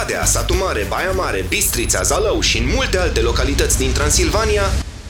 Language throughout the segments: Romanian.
Oradea, Satu Mare, Baia Mare, Bistrița, Zalău și în multe alte localități din Transilvania.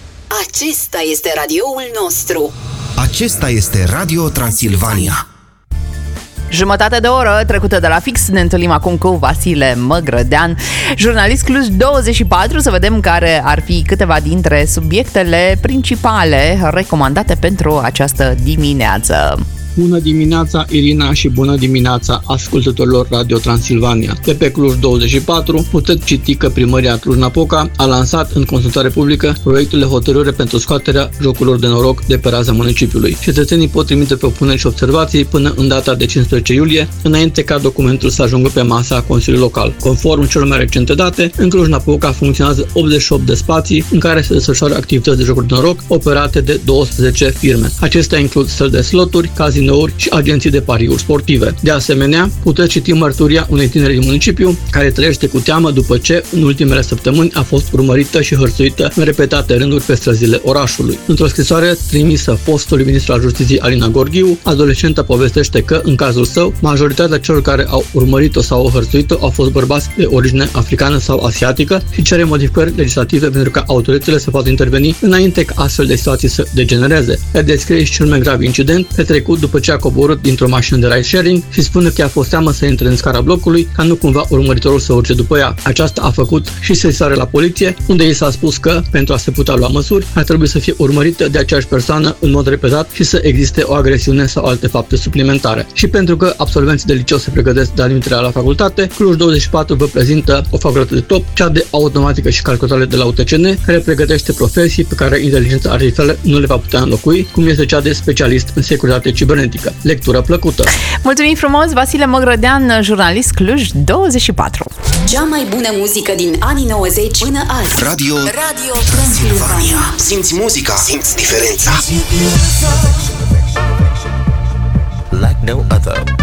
Acesta este radioul nostru. Acesta este Radio Transilvania. Jumătate de oră trecută de la fix, ne întâlnim acum cu Vasile Măgrădean, jurnalist Cluj24, să vedem care ar fi câteva dintre subiectele principale recomandate pentru această dimineață. Bună dimineața, Irina, și bună dimineața ascultătorilor Radio Transilvania. De pe Cluj24 puteți citi că Primăria Cluj-Napoca a lansat în consultare publică proiectul de hotărâre pentru scoaterea jocurilor de noroc de pe raza municipiului. Cetățenii pot trimite propuneri și observații până în data de 15 iulie, înainte ca documentul să ajungă pe masa Consiliului Local. Conform celor mai recente date, în Cluj-Napoca funcționează 88 de spații în care se desfășoară activități de jocuri de noroc operate de 12 firme. Acestea includ săli de sloturi, casinouri și agenții de pariuri sportive. De asemenea, puteți citi mărturia unei tinere din municipiu care trăiește cu teamă după ce în ultimele săptămâni a fost urmărită și hărțuită în repetate rânduri pe străzile orașului. Într-o scrisoare trimisă fostului ministru al Justiției Alina Gorghiu, adolescenta povestește că, în cazul său, majoritatea celor care au urmărit-o sau au hărțuit-o au fost bărbați de origine africană sau asiatică și cere modificări legislative pentru ca autoritățile să poată interveni înainte ca astfel de situații să degenereze. Ea descrie și cel mai grav incident petrecut după ce a coborât dintr-o mașină de ride-sharing și spune că a fost teamă să intre în scara blocului ca nu cumva urmăritorul să urce după ea. Aceasta a făcut și sesizare la poliție, unde i s-a spus că, pentru a se putea lua măsuri, ar trebui să fie urmărită de aceeași persoană în mod repetat și să existe o agresiune sau alte fapte suplimentare. Și pentru că absolvenții de liceu se pregătesc de admiterea la facultate, Cluj24 vă prezintă o facultate de top, cea de automatică și calculatoare de la UTCN, care pregătește profesii pe care inteligența artificială nu le va putea înlocui, cum este cea de specialist în securitate cibernetică. Lectură plăcută! Mulțumim frumos, Vasile Măgrădean, jurnalist Cluj24. Cea mai bună muzică din anii 90 până azi. Radio Transilvania. Simți muzica, simți diferența.